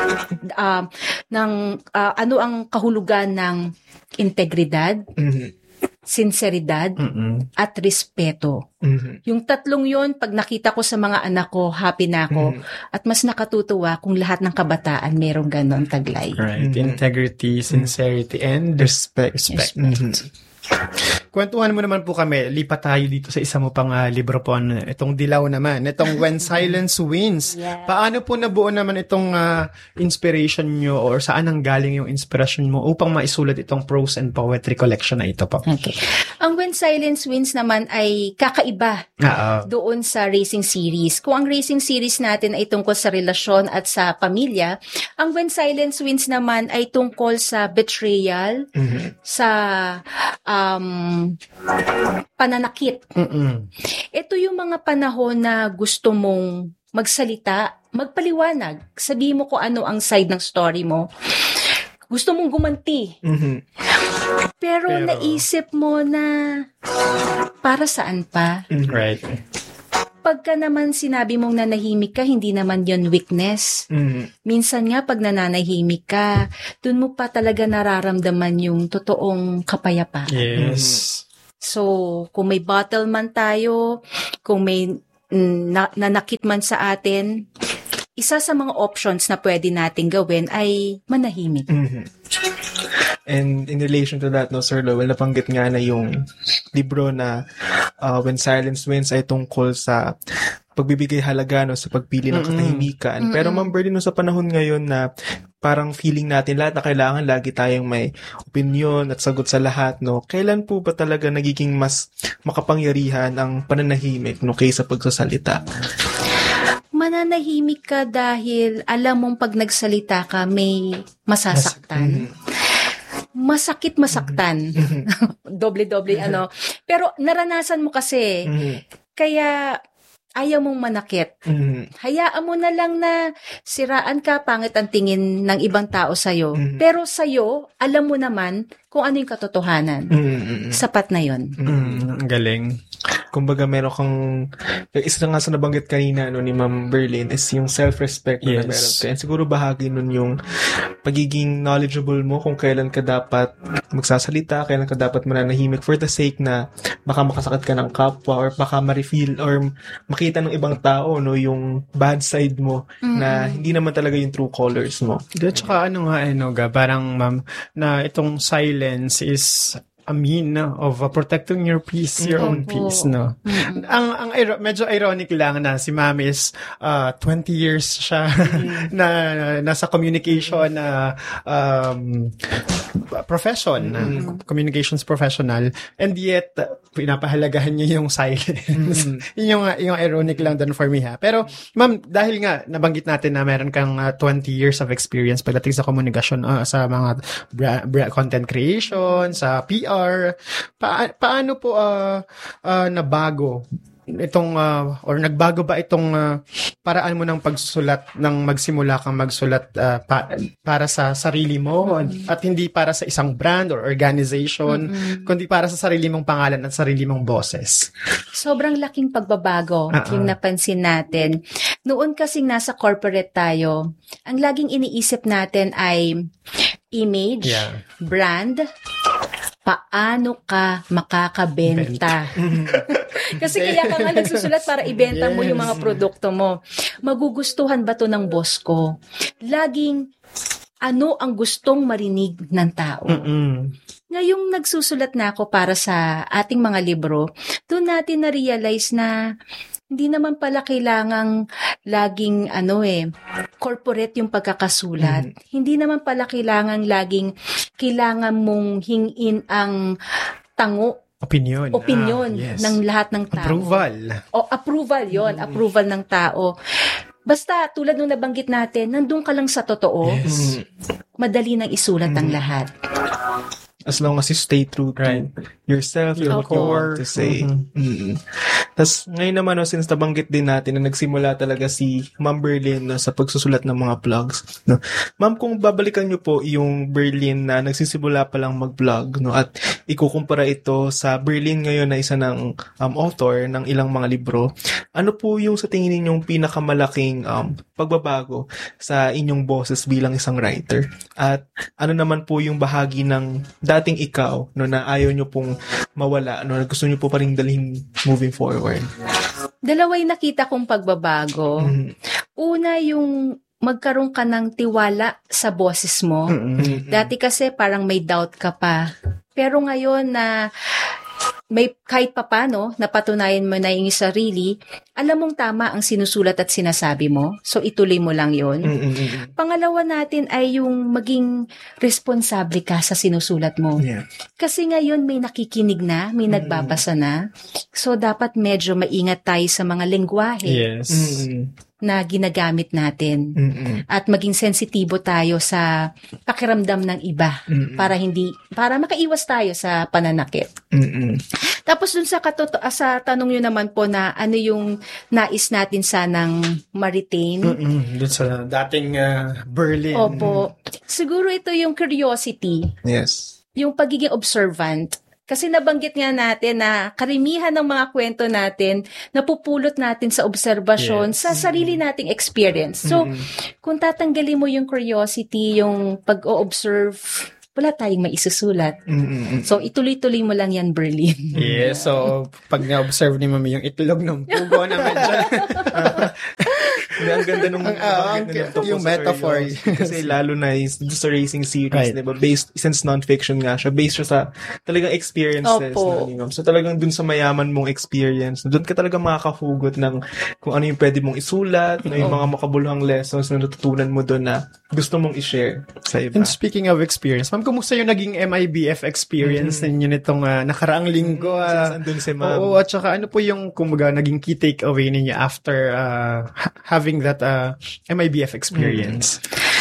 uh, ng, uh, ano ang kahulugan ng integridad, mm-hmm. sinseridad, mm-hmm. at respeto. Mm-hmm. Yung tatlong yon, pag nakita ko sa mga anak ko, happy na ako. Mm-hmm. At mas nakatutuwa kung lahat ng kabataan merong ganon taglay. Right. Mm-hmm. Integrity, sincerity, and respect. Respect. Mm-hmm. Kwentuhan mo naman po kami, lipat tayo dito sa isa mo pang uh, libro po, itong Dilaw naman, itong When Silence Wins. Yeah. Paano po nabuo naman itong uh, inspiration nyo or saan ang galing yung inspiration mo upang maisulat itong prose and poetry collection na ito po? Okay. Ang When Silence Wins naman ay kakaiba Uh-oh. doon sa Racing Series. Kung ang Racing Series natin ay tungkol sa relasyon at sa pamilya, ang When Silence Wins naman ay tungkol sa betrayal, mm-hmm. sa um, pananakit. Mm-mm. Ito yung mga panahon na gusto mong magsalita, magpaliwanag, sabihin mo kung ano ang side ng story mo. Gusto mong gumanti. Mm-hmm. Pero, Pero- naisip mo na para saan pa? Right. Pagka naman sinabi mong nanahimik ka, hindi naman yon weakness. Mhm. Minsan nga, pag nananahimik ka, dun mo pa talaga nararamdaman yung totoong kapayapaan. Yes. So, kung may battle man tayo, kung may mm, na, nanakit man sa atin, isa sa mga options na pwede nating gawin ay manahimik. Mhm. And in relation to that, no, Sir Lowell, napanggit nga na yung libro na uh, When Silence Wins ay tungkol sa pagbibigay halaga, no, sa pagpili ng Mm-mm. katahimikan. Mm-mm. Pero Ma'am Berlin, no, sa panahon ngayon na parang feeling natin lahat na kailangan lagi tayong may opinion at sagot sa lahat, no, kailan po ba talaga nagiging mas makapangyarihan ang pananahimik, no, kaysa pagsasalita? Mananahimik ka dahil alam mong pag nagsalita ka, may masasaktan. Masakit masaktan. Doble-doble ano. Pero naranasan mo kasi. Kaya ayaw mong manakit. Hayaan mo na lang na siraan ka, pangit ang tingin ng ibang tao sa'yo. Pero sa'yo, alam mo naman kung ano yung katotohanan. Sapat na yun. Mm, ang galing. Kumbaga, meron kang, isa nga sa nabanggit kanina, no, ni Ma'am Berlin is yung self-respect na, Yes. na meron ka. And siguro bahagi nun yung pagiging knowledgeable mo kung kailan ka dapat magsasalita, kailan ka dapat mananahimik for the sake na baka makasakit ka ng kapwa or baka ma-reveal or makita ng ibang tao, no, yung bad side mo na hindi naman talaga yung true colors mo. At saka ano nga, ano ga, parang ma'am, na itong silence is a mean of uh, protecting your peace, your own Opo. peace, no? Ang ang iro- medyo ironic lang na si Ma'am is uh, twenty years siya na nasa communication na um, profession, na communications professional, and yet uh, pinapahalagahan niya yung silence. Yun yung, yung ironic lang dun for me, ha? Pero, Ma'am, dahil nga nabanggit natin na meron kang uh, twenty years of experience pagdating sa komunikasyon, uh, sa mga bra- bra- content creation, sa P R, pa- paano po uh, uh, nabago itong uh, or nagbago ba itong uh, paraan mo ng pagsusulat nang magsimula kang magsulat uh, pa- para sa sarili mo at hindi para sa isang brand or organization, kundi para sa sarili mong pangalan at sarili mong boses? Sobrang laking pagbabago Ah, yung ah. napansin natin. Noon kasing nasa corporate tayo, ang laging iniisip natin ay image, Yeah. brand, paano ka makakabenta. Kasi kaya ka nga nagsusulat para ibenta mo yung mga produkto mo. Magugustuhan ba to ng boss ko? Laging, ano ang gustong marinig ng tao? Ngayong nagsusulat na ako para sa ating mga libro, doon natin na-realize na hindi naman pala kailangang laging ano eh, corporate yung pagkakasulat. Hindi naman pala kailangang laging kailangan mong hingin ang tango, Opinion. opinion Ah, yes. ng lahat ng tao. Approval. O approval yon, approval ng tao. Basta tulad nung nabanggit natin, nandun ka lang sa totoo, Yes. madali nang isulat ang lahat. As long as you stay true to yourself, to what you Opo. want to say. Mm-mm. Tapos, ngayon naman, no, since nabanggit din natin na nagsimula talaga si Ma'am Berlin, no, sa pagsusulat ng mga vlogs. No? Ma'am, kung babalikan nyo po yung Berlin na nagsisimula pa lang mag-vlog, no, at ikukumpara ito sa Berlin ngayon na isa ng um, author ng ilang mga libro, ano po yung sa tingin ninyong pinakamalaking um, pagbabago sa inyong boses bilang isang writer? At ano naman po yung bahagi ng dating ikaw, no, na ayaw nyo pong mawala, no, na gusto nyo po pa rin dalhin moving forward? Dalaway nakita kong pagbabago. Una, yung magkaroon ka ng tiwala sa boses mo. Dati kasi parang may doubt ka pa. Pero ngayon na may kahit papano napatunayan mo na yung sarili, alam mong tama ang sinusulat at sinasabi mo. So ituloy mo lang yon. Pangalawa natin ay yung maging responsable ka sa sinusulat mo. Yeah. Kasi ngayon may nakikinig na, may nagbabasa na. So dapat medyo maingat tayo sa mga lengguwahe Yes. na ginagamit natin. At maging sensitibo tayo sa pakiramdam ng iba para hindi para makaiwas tayo sa pananakit. Tapos dun sa katoto ah, sa tanong nyo naman po na ano yung nais natin sanang ma-retain. Mm-mm. Doon sa dating uh, Berlin. Opo. Siguro ito yung curiosity. Yes. yung pagiging observant. Kasi nabanggit nga natin na karamihan ng mga kwento natin napupulot natin sa obserbasyon, yes. sa sarili nating experience. So, mm-hmm. kung tatanggalin mo yung curiosity, yung pag-o-observe, wala tayong maisusulat. Mm-hmm. So, ituloy-tuloy mo lang yan, Berlin. Yes, so, pag na-observe ni Mami yung itlog ng pugo naman dyan. Hindi, ang ganda nung ang, uh, ang, yung metaphor. Kasi lalo na yung sa racing series, right. diba? Based, since non-fiction nga siya, based siya sa talagang experiences. Na, you know? So talagang dun sa mayaman mong experience, dun ka talaga makakahugot ng kung ano yung pwede mong isulat, oh. yung mga makabuluhang lessons na natutunan mo dun na gusto mong i-share sa iba. And speaking of experience, ma'am, kumusta yung naging M I B F experience mm-hmm. ninyo nitong uh, nakaraang linggo? Uh, Andun si ma'am. Oo, at saka ano po yung kumbaga naging key takeaway ninyo after uh, having that uh, M I B F experience?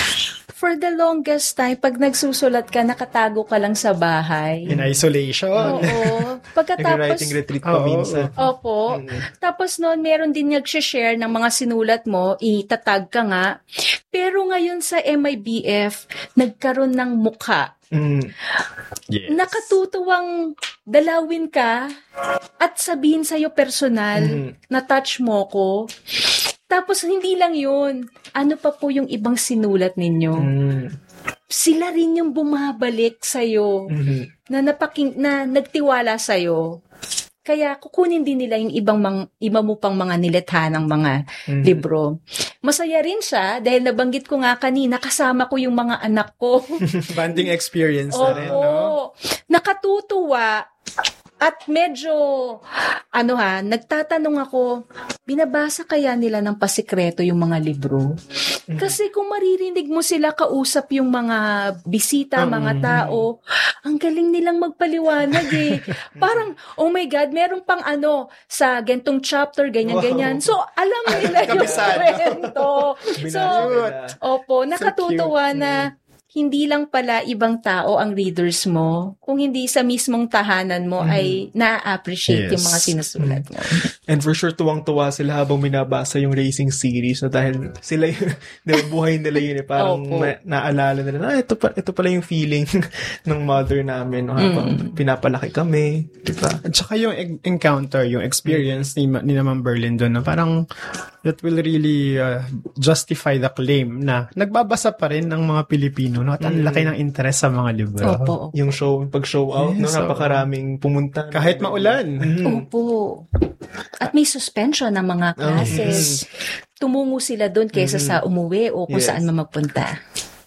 For the longest time, pag nagsusulat ka, nakatago ka lang sa bahay. In isolation. Oo. Pagkatapos, nag-writing retreat pa minsan. Opo. Mm-hmm. Tapos noon, meron din nag-share ng mga sinulat mo, itatag ka nga. Pero ngayon sa M I B F, nagkaroon ng mukha. Mm. Yes. Nakatutuwang dalawin ka at sabihin sa'yo personal mm. na touch mo ko. Tapos, hindi lang yun. Ano pa po yung ibang sinulat ninyo? Mm. Sila rin yung bumabalik sa'yo, mm-hmm. na, napaking, na nagtiwala sa'yo. Kaya, kukunin din nila yung ibang mang, iba mo pang mga nilikha ng mga mm-hmm. libro. Masaya rin siya, dahil nabanggit ko nga kanina, kasama ko yung mga anak ko. Bonding experience na rin, no? Nakatutuwa. At medyo, ano ha, nagtatanong ako, binabasa kaya nila ng pasikreto yung mga libro? Kasi kung maririnig mo sila kausap yung mga bisita, mga tao, ang galing nilang magpaliwanag eh. Parang, oh my God, meron pang ano, sa gentong chapter, ganyan-ganyan. Wow. So, alam nila yung kwento. So, opo, nakatutuwa so na hindi lang pala ibang tao ang readers mo, kung hindi sa mismong tahanan mo mm-hmm. ay na-appreciate yes. yung mga sinusulat mo. And for sure, tuwang-tuwa sila habang binabasa yung racing series na dahil sila yung, diba, buhay nila yun eh. Parang na- naalala nila na, ah, ito, pa, ito pala yung feeling ng mother namin no, habang mm. pinapalaki kami. Diba? At saka yung e- encounter, yung experience mm. ni, ni naman Berlin doon, no, parang that will really uh, justify the claim na nagbabasa pa rin ng mga Pilipino, no? At ang mm. laki ng interest sa mga libro. Opo. Yung show, pag-show out, yes, no? So, napakaraming pumunta. Kahit maulan. Mm. Opo. At may suspension ng mga classes. Oh, yes. Tumungo sila doon kaysa mm. sa umuwi o kung yes. saan man magpunta.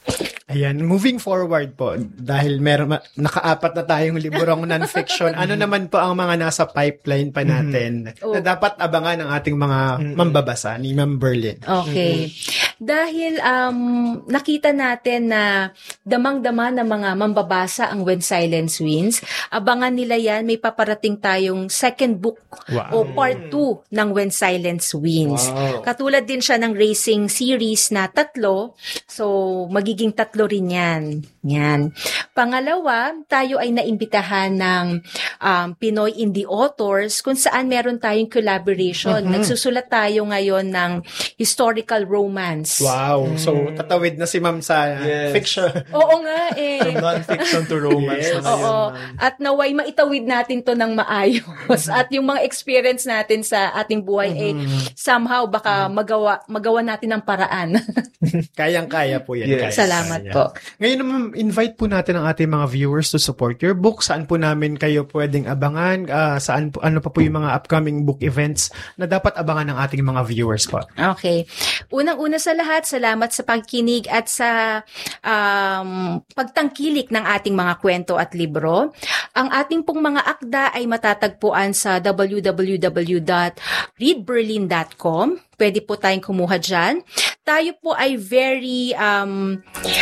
Ayan, moving forward po, dahil meron nakaapat na tayong librong non-fiction, ano naman po ang mga nasa pipeline pa natin mm-hmm. oh. na dapat abangan ng ating mga mm-hmm. mambabasa ni Ma'am Berlin? Okay. Mm-hmm. Dahil um, nakita natin na damang-dama ng mga mambabasa ang When Silence Wins, abangan nila yan, may paparating tayong second book wow. o part two ng When Silence Wins. Wow. Katulad din siya ng racing series na tatlo, so magiging tatlo rin yan. Yan. Pangalawa, tayo ay naimbitahan ng um, Pinoy Indie Authors kung saan meron tayong collaboration. Mm-hmm. Nagsusulat tayo ngayon ng historical romance. Wow. Mm. So, tatawid na si Ma'am sa yes. fiction. Oo nga eh. From non-fiction to romance. Yes. Oo. At naway maitawid natin to ng maayos. At yung mga experience natin sa ating buhay mm-hmm. eh, somehow baka magawa magawa natin ng paraan. Kayang-kaya po yan. Yes. Kaya. Salamat Kaya. po. Ngayon naman, invite po natin ang ating mga viewers to support your book. Saan po namin kayo pwedeng abangan? Uh, saan po, ano pa po yung mga upcoming book events na dapat abangan ng ating mga viewers po? Okay. Unang-una sa lahat, salamat sa pagkinig at sa um, pagtangkilik ng ating mga kwento at libro. Ang ating pong mga akda ay matatagpuan sa w w w dot read berlin dot com. Pwede po tayong kumuha dyan. Tayo po ay very um,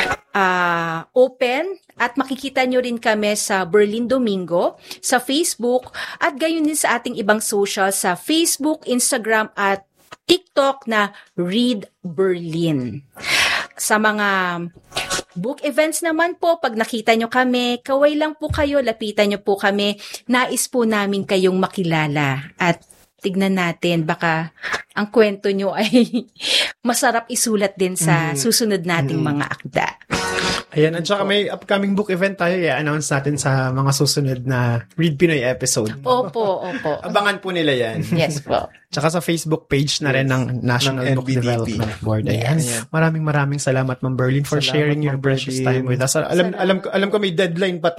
uh, open at makikita nyo rin kami sa Berlin Domingo, sa Facebook, at gayon din sa ating ibang social sa Facebook, Instagram, at TikTok na Read Berlin. Sa mga book events naman po, pag nakita nyo kami, kaway lang po kayo, lapitan nyo po kami. Nais po namin kayong makilala at tignan natin, baka ang kwento nyo ay masarap isulat din sa Mm. susunod nating Mm. mga akda. Ayan, at saka may upcoming book event tayo, i-announce natin sa mga susunod na Read Pinoy episode. Opo, opo. Abangan po nila yan. Yes po. Tsaka sa Facebook page na rin ng National Ng Book N B D P. Development Board. Ayan. Yes. Maraming maraming salamat, Ma'am Berlin, for Salamat, sharing your Ma'am precious Berlin. time with us. Alam alam ko alam ko may deadline pa to.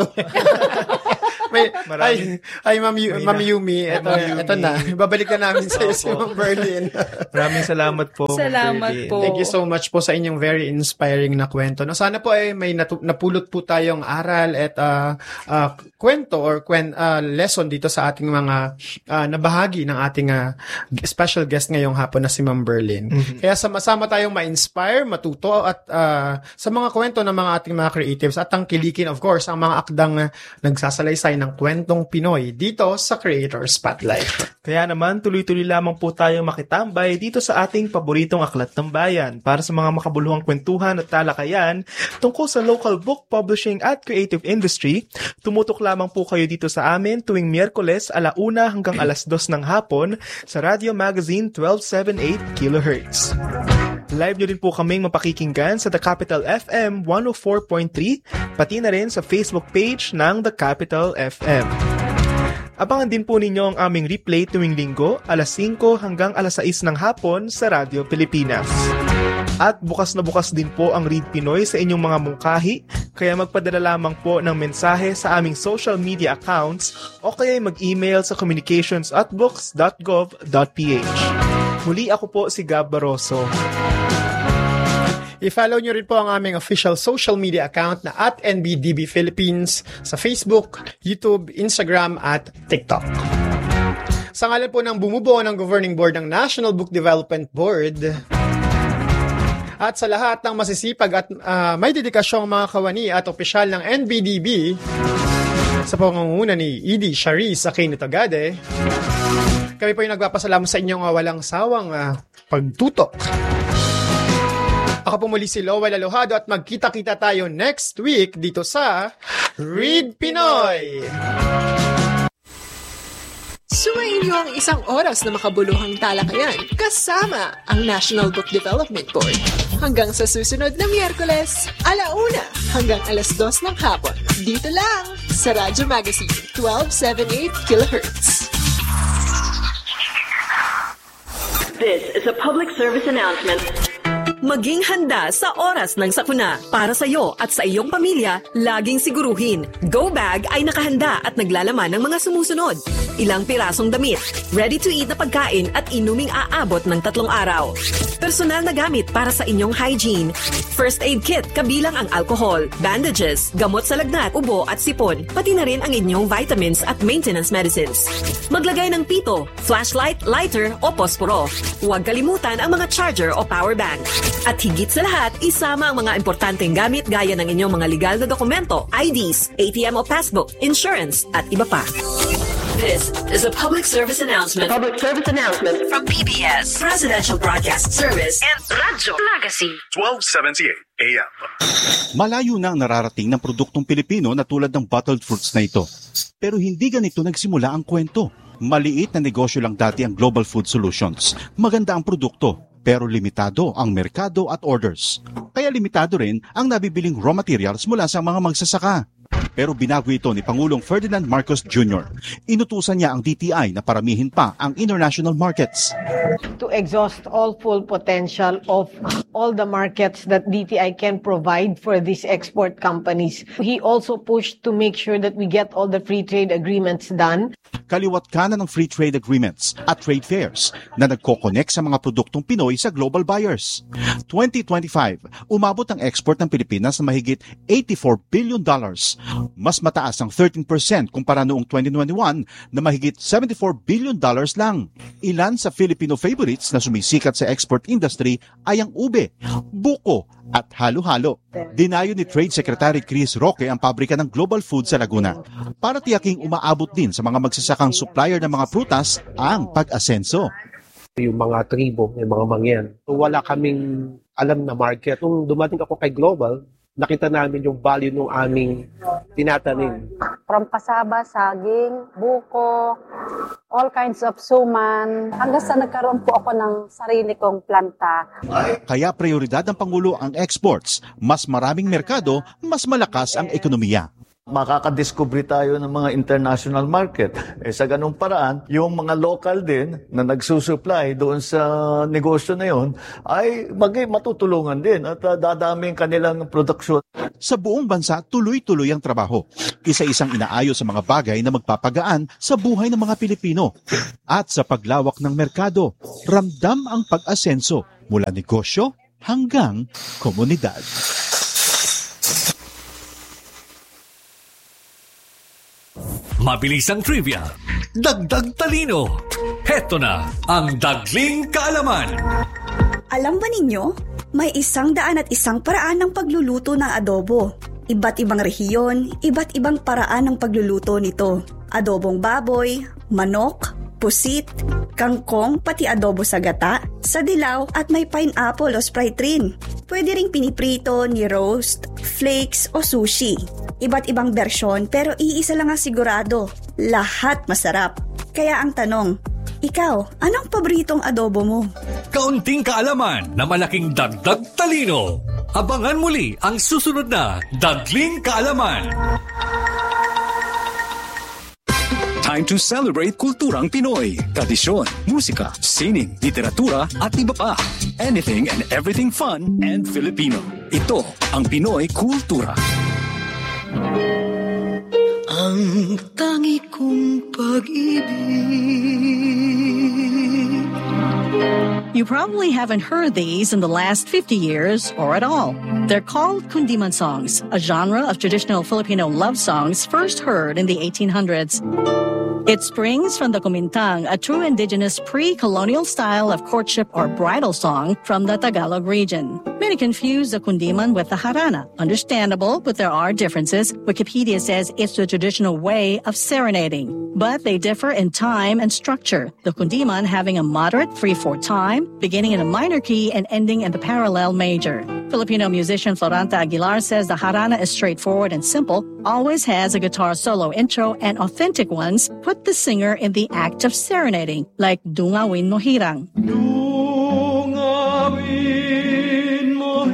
may ay ay Ma'am Yu- Ma'am Yumi, eto, Ma'am Yumi. eto na. Babalik na namin sa iyo si Ma'am Berlin. Maraming salamat po. Ma'am Salamat Berlin. po. Thank you so much po sa inyong very inspiring na kwento. No, sana po ay may natu- napulot po tayong aral at uh, uh, kwento or kwen, uh, lesson dito sa ating mga uh, nabahagi ng ating uh, special guest ngayong hapon na si Ma'am Berlin. Mhm. Kaya sama-sama tayong ma-inspire, matuto at uh, sa mga kwento ng mga ating mga creatives at tangkilikin of course ang mga akdang uh, nagsasalaysay ng kwentong Pinoy dito sa Creator Spotlight. Kaya naman, tuloy-tuloy lamang po tayong makitambay dito sa ating paboritong aklat ng bayan para sa mga makabuluhang kwentuhan at talakayan tungkol sa local book publishing at creative industry. Tumutok lamang po kayo dito sa amin tuwing Miyerkules alauna hanggang alas dos ng hapon sa Radio Magazine twelve seventy-eight kilohertz. Live nyo rin po kaming mapakikinggan sa The Capital F M one oh four point three, pati na rin sa Facebook page ng The Capital F M. Abangan din po ninyo ang aming replay tuwing linggo, alas singko hanggang alas sais ng hapon sa Radio Pilipinas. At bukas na bukas din po ang Read Pinoy sa inyong mga mungkahi, kaya magpadala lamang po ng mensahe sa aming social media accounts o kaya mag-email sa communications at books dot gov dot p h. Muli ako po si Gab Barroso. I-follow nyo rin po ang aming official social media account na at N B D B Philippines sa Facebook, YouTube, Instagram at TikTok. Sa ngalan po ng bumubuo ng Governing Board ng National Book Development Board at sa lahat ng masisipag at uh, may dedikasyong mga kawani at opisyal ng N B D B sa pangunguna ni Edie Charis Aquino Togade, kami po yung nagpapasalamat sa inyong uh, walang sawang uh, pagtutok. Ako po muli si Lowell Alohado at magkita-kita tayo next week dito sa Read Pinoy! Sumayin niyo ang isang oras na makabuluhang talakayan kasama ang National Book Development Board. Hanggang sa susunod na Miyerkules, alauna hanggang alas dos ng hapon. Dito lang sa Radyo Magazine twelve seventy-eight kilohertz. This is a public service announcement. Maging handa sa oras ng sakuna. Para sa iyo at sa iyong pamilya, laging siguruhin, Go Bag ay nakahanda at naglalaman ng mga sumusunod. Ilang pirasong damit, ready-to-eat na pagkain at inuming aabot ng tatlong araw. Personal na gamit para sa inyong hygiene. First aid kit kabilang ang alcohol, bandages, gamot sa lagnat, ubo at sipon, pati na rin ang inyong vitamins at maintenance medicines. Maglagay ng pito, flashlight, lighter o posporo. Huwag kalimutan ang mga charger o power bank. At higit sa lahat, isama ang mga importanteng gamit gaya ng inyong mga legal na dokumento, I Ds, A T M o passbook, insurance, at iba pa. This is a public service announcement. Public service announcement from P B S, Presidential Broadcast Service, and Radyo Magazine. twelve seventy-eight A M. Malayo na ang nararating ng produktong Pilipino na tulad ng bottled fruits na ito. Pero hindi ganito nagsimula ang kwento. Maliit na negosyo lang dati ang Global Food Solutions. Maganda ang produkto, pero limitado ang merkado at orders. Kaya limitado rin ang nabibiling raw materials mula sa mga magsasaka. Pero binago ito ni Pangulong Ferdinand Marcos Junior Inutusan niya ang D T I na paramihin pa ang international markets. To exhaust all full potential of all the markets that D T I can provide for these export companies. He also pushed to make sure that we get all the free trade agreements done. Kaliwat kanan ng free trade agreements at trade fairs na nagko-connect sa mga produktong Pinoy sa global buyers. twenty twenty-five, umabot ang export ng Pilipinas na mahigit eighty-four billion dollars. Mas mataas ang thirteen percent kumpara noong twenty twenty-one na mahigit seventy-four billion dollars lang. Ilan sa Filipino favorites na sumisikat sa export industry ay ang ube, buko at halo-halo. Dinayo ni Trade Secretary Chris Roque ang pabrika ng Global Food sa Laguna para tiyaking umaabot din sa mga magsasakang supplier ng mga prutas ang pag-asenso. Yung mga tribo, yung mga mangyan. So, wala kaming alam na market. Nung dumating ako kay Global, nakita namin yung value ng aming tinatanim. From pasaba, saging, buko, all kinds of suman, hanggang sa nagkaroon po ako ng sarili kong planta. Kaya prioridad ng Pangulo ang exports. Mas maraming merkado, mas malakas ang ekonomiya. Makakadiscover tayo ng mga international market. Eh, sa ganung paraan, yung mga local din na nagsusupply doon sa negosyo na yun ay mag- matutulungan din at uh, dadami kanilang produksyon. Sa buong bansa, tuloy-tuloy ang trabaho. Isa-isang inaayos sa mga bagay na magpapagaan sa buhay ng mga Pilipino. At sa paglawak ng merkado, ramdam ang pag-asenso mula negosyo hanggang komunidad. Mabilis ang trivia, dagdag talino. Heto na ang Dagling Kaalaman. Alam ba ninyo, may isang daan at isang paraan ng pagluluto ng adobo. Iba't ibang rehiyon, iba't ibang paraan ng pagluluto nito. Adobong baboy, manok, pusit, kangkong, pati adobo sa gata, sa dilaw at may pineapple o Sprite rin. Pwede ring piniprito, ni-roast, flakes o sushi. Iba't ibang bersyon pero iisa lang ang sigurado. Lahat masarap. Kaya ang tanong, ikaw, anong paboritong adobo mo? Kaunting kaalaman na malaking dagdag talino. Abangan muli ang susunod na Dagling Kaalaman. Time to celebrate kulturang Pinoy. Tradisyon, musika, sining, literatura at iba pa. Anything and everything fun and Filipino. Ito ang Pinoy Kultura. Ang tangi kong pag-ibig. You probably haven't heard these in the last fifty years or at all. They're called kundiman songs, a genre of traditional Filipino love songs first heard in the eighteen hundreds. It springs from the kumintang, a true indigenous pre-colonial style of courtship or bridal song from the Tagalog region. Many confuse the kundiman with the harana. Understandable, but there are differences. Wikipedia says it's the traditional way of serenading, but they differ in time and structure. The kundiman having a moderate three four time, beginning in a minor key and ending in the parallel major. Filipino musician Floranta Aguilar says the harana is straightforward and simple, always has a guitar solo intro, and authentic ones put the singer in the act of serenading, like Dungawin Mo Hirang. Dungawin mo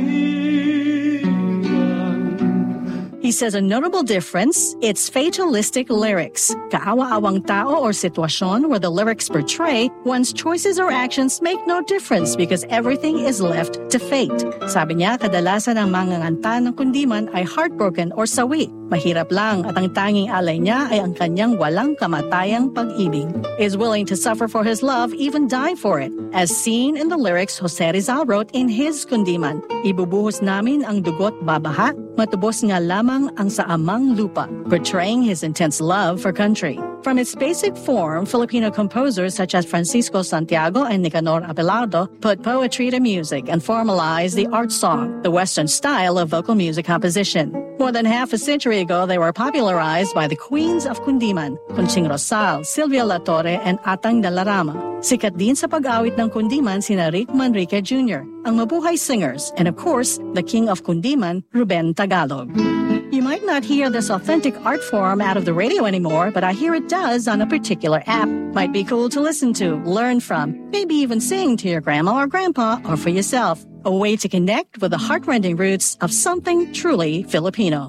He says a notable difference, it's fatalistic lyrics. Kaawa-awang tao or sitwasyon where the lyrics portray one's choices or actions make no difference because everything is left to fate. Sabi niya, kadalasan ang manganganta ng kundiman ay heartbroken or sawi. Mahirap lang at ang tanging alay niya ay ang kanyang walang kamatayang pag-ibig. Is willing to suffer for his love, even die for it. As seen in the lyrics Jose Rizal wrote in his kundiman, ibubuhos namin ang dugot babaha, matubos nga lamang ang sa amang lupa, portraying his intense love for country. From its basic form, Filipino composers such as Francisco Santiago and Nicanor Abelardo put poetry to music and formalized the art song, the Western style of vocal music composition. More than half a century ago, they were popularized by the queens of kundiman, Conching Rosal, Silvia La Torre, and Atang Dalarama. Sikat din sa pag-awit ng kundiman sina Rick Manrique Junior, ang mabuhay singers, and of course, the king of kundiman, Ruben Tagalog. You might not hear this authentic art form out of the radio anymore, but I hear it does on a particular app. Might be cool to listen to, learn from, maybe even sing to your grandma or grandpa or for yourself. A way to connect with the heart-rending roots of something truly Filipino.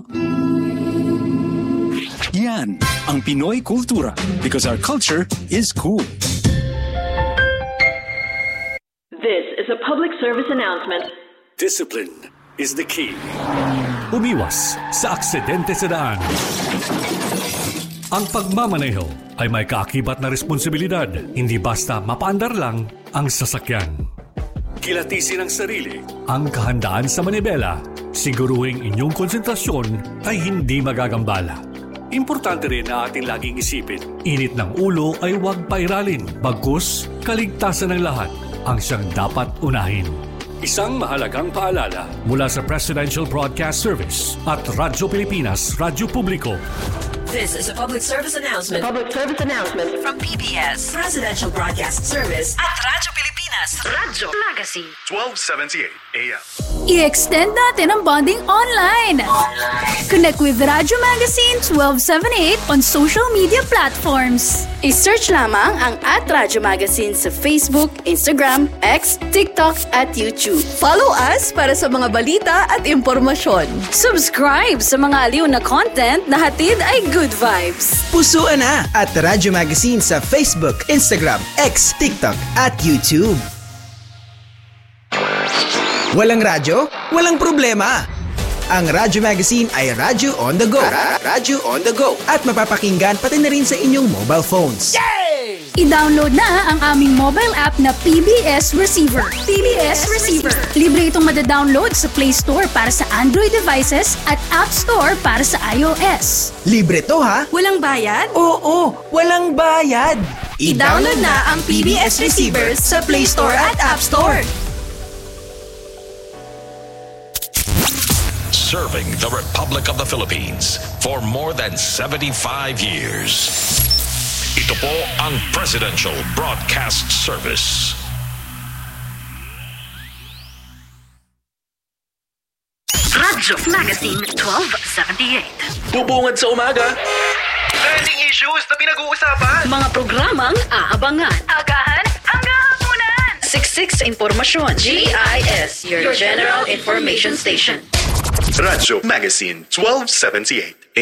Yan ang Pinoy Kultura because our culture is cool. This is a public service announcement. Discipline is the key. Umiwas sa aksidente sa daan. Ang pagmamaneho ay may kaakibat na responsibilidad, hindi basta mapaandar lang ang sasakyan. Kilatisin ang sarili, ang kahandaan sa manibela, siguruhing inyong konsentrasyon ay hindi magagambala. Importante rin na ating laging isipin, init ng ulo ay huwag pairalin, bagkus kaligtasan ng lahat ang siyang dapat unahin. Isang mahalagang paalala mula sa Presidential Broadcast Service at Radyo Pilipinas, Radyo Publiko. This is a public service announcement. Public service announcement from P B S Presidential Broadcast Service at Radyo Pilipinas Radyo Magazine twelve seventy-eight A M. I-extend natin ang bonding online. Connect with Radyo Magazine twelve seventy-eight on social media platforms. I-search lamang ang at Radyo Magazine sa Facebook, Instagram, X, TikTok at YouTube. Follow us para sa mga balita at impormasyon. Subscribe sa mga aliw na content na hatid ay good vibes. Pusuan na at Radyo Magazine sa Facebook, Instagram, X, TikTok at YouTube. Walang radyo? Walang problema! Ang Radyo Magazine ay Radyo on the go. Radyo on the go. At mapapakinggan pati na rin sa inyong mobile phones. Yay! I-download na ang aming mobile app na P B S Receiver. P B S Receiver. Libre itong madadownload sa Play Store para sa Android devices at App Store para sa iOS. Libre to ha? Walang bayad? Oo, walang bayad. I-download na ang P B S Receiver sa Play Store at App Store. Serving the Republic of the Philippines for more than seventy-five years. Ito po ang Presidential Broadcast Service. Radyo Magazine twelve seventy-eight. Bubungad sa umaga. Trending issues na pinag-uusapan. Mga programang aabangan. Agahan hanggang hapunan. Siksik sa impormasyon. G I S, your, your General Information Station. Radyo Magazine twelve seventy-eight A